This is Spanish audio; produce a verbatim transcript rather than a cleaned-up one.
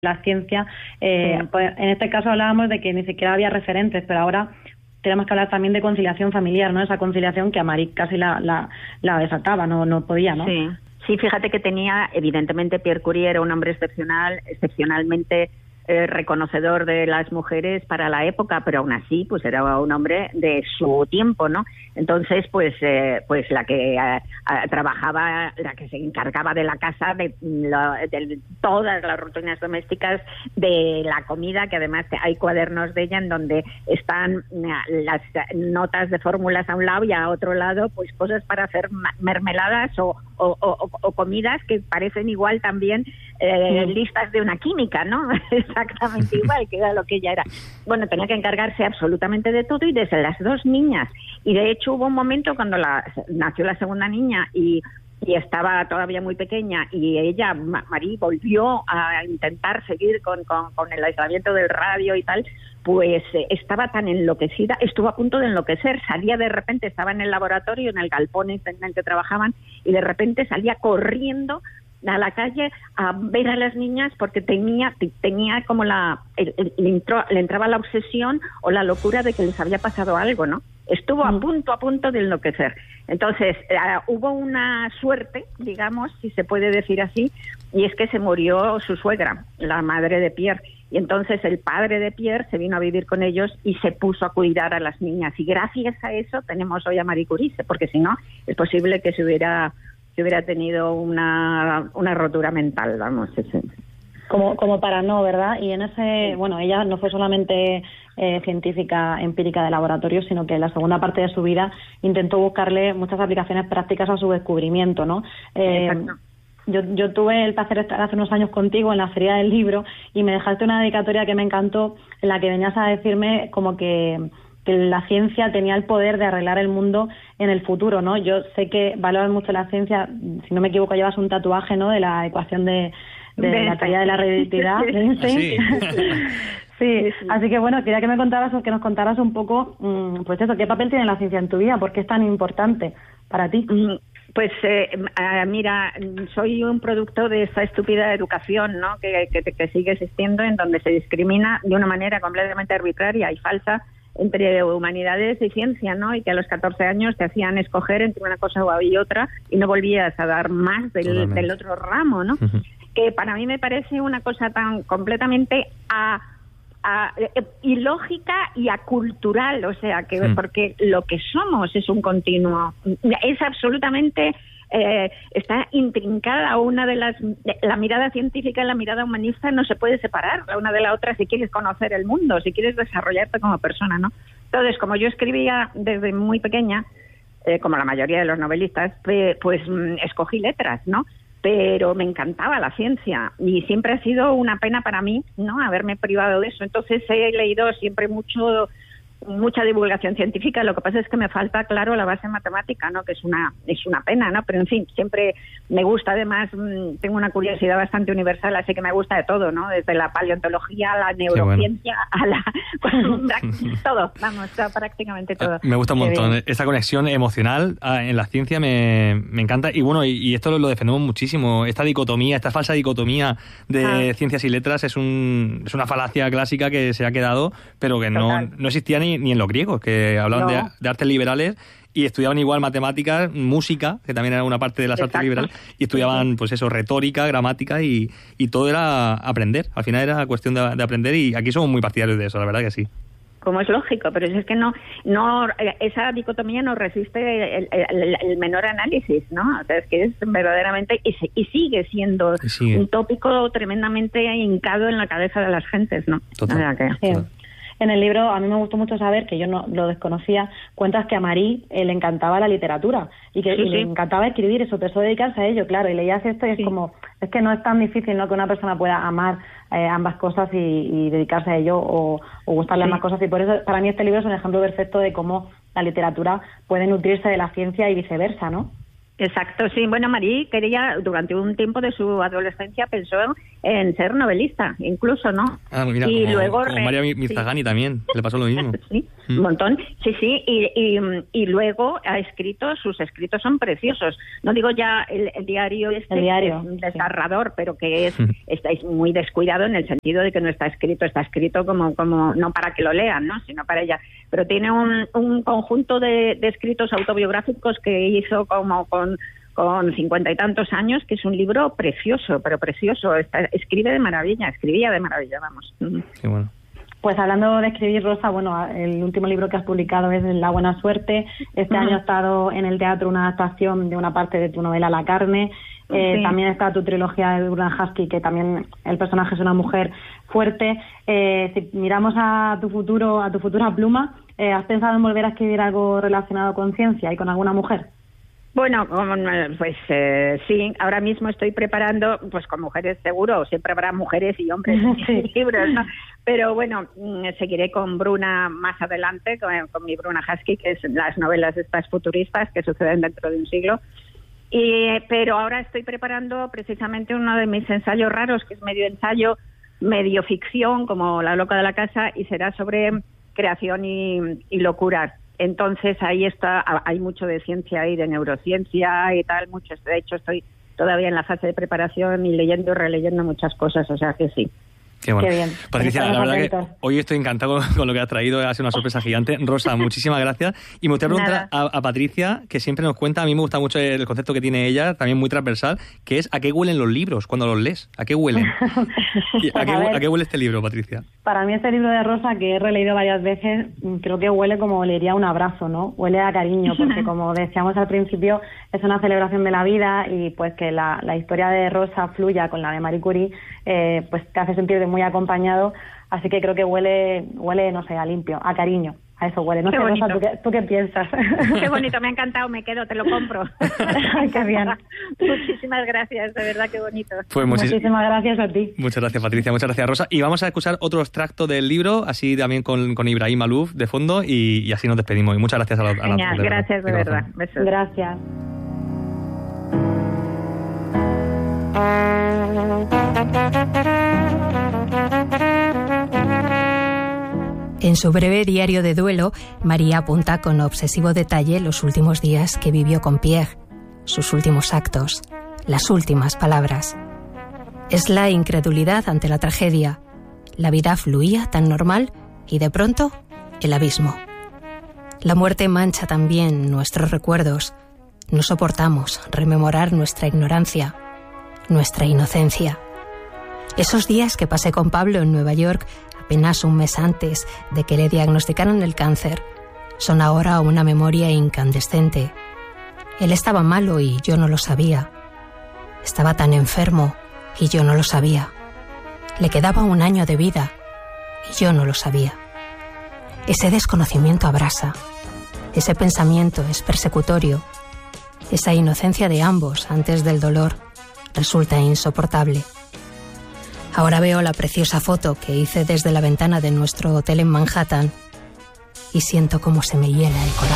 la ciencia, eh, sí. Pues en este caso hablábamos de que ni siquiera había referentes, pero ahora tenemos que hablar también de conciliación familiar, ¿no? Esa conciliación que a Marie casi la, la, la desataba, no, no podía, ¿no? Sí. Sí, fíjate que tenía, evidentemente, Pierre Curie era un hombre excepcional, excepcionalmente eh, reconocedor de las mujeres para la época, pero aún así, pues era un hombre de su tiempo, ¿no? Entonces, pues, eh, pues la que eh, trabajaba, la que se encargaba de la casa, de, lo, de todas las rutinas domésticas, de la comida, que además hay cuadernos de ella en donde están las notas de fórmulas a un lado y a otro lado, pues cosas para hacer mermeladas o, o, o, o comidas que parecen igual también eh, sí. listas de una química, ¿no? Exactamente igual, que era lo que ella era. Bueno, tenía que encargarse absolutamente de todo y desde las dos niñas. Y de hecho hubo un momento cuando la, nació la segunda niña y, y estaba todavía muy pequeña y ella, Marie, volvió a intentar seguir con, con, con el aislamiento del radio y tal, pues eh, estaba tan enloquecida, estuvo a punto de enloquecer, salía de repente, estaba en el laboratorio, en el galpón en el que trabajaban, y de repente salía corriendo a la calle a ver a las niñas porque tenía tenía como la el, el, le, entró, le entraba la obsesión o la locura de que les había pasado algo, ¿no? Estuvo a punto a punto de enloquecer. Entonces uh, hubo una suerte, digamos, si se puede decir así, y es que se murió su suegra, la madre de Pierre, y entonces el padre de Pierre se vino a vivir con ellos y se puso a cuidar a las niñas, y gracias a eso tenemos hoy a Marie Curie, porque si no es posible que se hubiera que hubiera tenido una, una rotura mental, vamos. Ese. Como, como para no, ¿verdad? Y en ese, bueno, ella no fue solamente eh, científica empírica de laboratorio, sino que en la segunda parte de su vida intentó buscarle muchas aplicaciones prácticas a su descubrimiento, ¿no? Eh, Exacto. Yo, yo tuve el placer de estar hace unos años contigo en la Feria del Libro y me dejaste una dedicatoria que me encantó, en la que venías a decirme como que... que la ciencia tenía el poder de arreglar el mundo en el futuro, ¿no? Yo sé que valoras mucho la ciencia, si no me equivoco llevas un tatuaje, ¿no?, de la ecuación de, de, de la teoría de la relatividad. Sí. Sí, así que bueno, quería que me contaras o que nos contaras un poco, pues eso, ¿qué papel tiene la ciencia en tu vida? ¿Por qué es tan importante para ti? Pues eh, mira, soy un producto de esa estúpida educación, ¿no?, que, que, que sigue existiendo, en donde se discrimina de una manera completamente arbitraria y falsa entre humanidades y ciencia, ¿no? Y que a los catorce años te hacían escoger entre una cosa y otra y no volvías a dar más del, del otro ramo, ¿no? Uh-huh. Que para mí me parece una cosa tan completamente a, a, a, ilógica y acultural, o sea, que uh-huh. porque lo que somos es un continuo, es absolutamente... Eh, está intrincada una de las la mirada científica y la mirada humanista no se puede separar la una de la otra si quieres conocer el mundo, si quieres desarrollarte como persona, ¿no? Entonces, como yo escribía desde muy pequeña, eh, como la mayoría de los novelistas, pues, pues mm, escogí letras, ¿no? Pero me encantaba la ciencia y siempre ha sido una pena para mí, ¿no?, haberme privado de eso. Entonces he leído siempre mucho mucha divulgación científica. Lo que pasa es que me falta, claro, la base matemática, ¿no?, que es una es una pena, ¿no? Pero en fin, siempre me gusta, además tengo una curiosidad bastante universal, así que me gusta de todo, ¿no? Desde la paleontología a la neurociencia, bueno. a la todo, vamos, prácticamente todo. Me gusta un montón esa conexión emocional en la ciencia, me, me encanta, y bueno, y, y esto lo, lo defendemos muchísimo, esta dicotomía, esta falsa dicotomía de ah. ciencias y letras es un es una falacia clásica que se ha quedado, pero que no, no existía ni ni en los griegos, que hablaban no. de, de artes liberales y estudiaban igual matemáticas, música, que también era una parte de las Exacto. artes liberales, y estudiaban, pues eso, retórica, gramática, y, y todo era aprender. Al final era cuestión de, de aprender, y aquí somos muy partidarios de eso, la verdad que sí. Como es lógico, pero es que no, no esa dicotomía no resiste el, el, el menor análisis, ¿no? O sea, es que es verdaderamente, y, y sigue siendo y sigue. un tópico tremendamente hincado en la cabeza de las gentes, ¿no? Total, o sea que, total. En el libro, a mí me gustó mucho saber, que yo no lo desconocía, cuentas que a Marie eh, le encantaba la literatura y que sí, y sí. le encantaba escribir, eso, empezó a dedicarse a ello, claro, y leías esto y es sí. como, es que no es tan difícil, ¿no?, que una persona pueda amar eh, ambas cosas y, y dedicarse a ello o, o gustarle sí. ambas cosas, y por eso para mí este libro es un ejemplo perfecto de cómo la literatura puede nutrirse de la ciencia y viceversa, ¿no? Exacto, sí. Bueno, Marie quería, durante un tiempo de su adolescencia, pensó en ser novelista, incluso, ¿no? Ah, mira, y como, luego como María Mirtagani sí. también, le pasó lo mismo. Sí, mm. un montón. Sí, sí, y, y, y luego ha escrito, sus escritos son preciosos. No digo ya el, el diario este, el diario, que es desgarrador, sí. pero que es Mm. estáis muy descuidado en el sentido de que no está escrito, está escrito como, como no para que lo lean, ¿no? Sino para ella. Pero tiene un, un conjunto de, de escritos autobiográficos que hizo como con con cincuenta y tantos años, que es un libro precioso, pero precioso. Está, escribe de maravilla, escribía de maravilla, vamos. Qué bueno. Pues hablando de escribir, Rosa, bueno, el último libro que has publicado es La buena suerte. Este uh-huh. año ha estado en el teatro una adaptación de una parte de tu novela La carne. Eh, sí. También está tu trilogía de Bruna Husky, que también el personaje es una mujer fuerte. Eh, si miramos a tu futuro, a tu futura pluma, eh, ¿has pensado en volver a escribir algo relacionado con ciencia y con alguna mujer? Bueno, pues eh, sí, ahora mismo estoy preparando, pues con mujeres seguro, siempre habrá mujeres y hombres en sí. libros, ¿no? Pero bueno, seguiré con Bruna más adelante, con, con mi Bruna Husky, que es las novelas estas futuristas que suceden dentro de un siglo. Y, pero ahora estoy preparando precisamente uno de mis ensayos raros, que es medio ensayo, medio ficción, como La loca de la casa, y será sobre creación y, y locura. Entonces ahí está, hay mucho de ciencia y de neurociencia y tal, mucho. De hecho estoy todavía en la fase de preparación y leyendo y releyendo muchas cosas, o sea que sí. Qué bueno. Qué bien. Patricia, la verdad que hoy estoy encantado con, con lo que has traído, ha sido una sorpresa gigante. Rosa, muchísimas gracias. Y me gustaría preguntar a, a Patricia, que siempre nos cuenta, a mí me gusta mucho el concepto que tiene ella, también muy transversal, que es ¿a qué huelen los libros cuando los lees? ¿A qué huelen? Pues ¿A, qué, a, ¿A qué huele este libro, Patricia? Para mí este libro de Rosa, que he releído varias veces, creo que huele como olería un abrazo, ¿no? Huele a cariño, porque como decíamos al principio, es una celebración de la vida y pues que la, la historia de Rosa fluya con la de Marie Curie, eh, pues te hace sentir muy acompañado. Así que creo que huele, huele, no sé, a limpio, a cariño. A eso huele. No qué sé, bonito. Rosa, ¿tú qué, ¿tú qué piensas? Qué bonito, me ha encantado, me quedo, te lo compro. Ay, qué bien. Muchísimas gracias, de verdad, qué bonito. Pues muchis- Muchísimas gracias a ti. Muchas gracias, Patricia, muchas gracias, Rosa. Y vamos a escuchar otro extracto del libro, así también con, con Ibrahim Malouf de fondo, y, y así nos despedimos. Y muchas gracias a la, a la Genial, de gracias, de verdad. Besos. Gracias. En su breve diario de duelo, María apunta con obsesivo detalle los últimos días que vivió con Pierre, sus últimos actos, las últimas palabras. Es la incredulidad ante la tragedia. La vida fluía tan normal y de pronto el abismo. La muerte mancha también nuestros recuerdos. No soportamos rememorar nuestra ignorancia, nuestra inocencia. Esos días que pasé con Pablo en Nueva York, apenas un mes antes de que le diagnosticaran el cáncer, son ahora una memoria incandescente. Él estaba malo y yo no lo sabía. Estaba tan enfermo y yo no lo sabía. Le quedaba un año de vida y yo no lo sabía. Ese desconocimiento abrasa. Ese pensamiento es persecutorio. Esa inocencia de ambos antes del dolor resulta insoportable. Ahora veo la preciosa foto que hice desde la ventana de nuestro hotel en Manhattan y siento cómo se me hiela el corazón.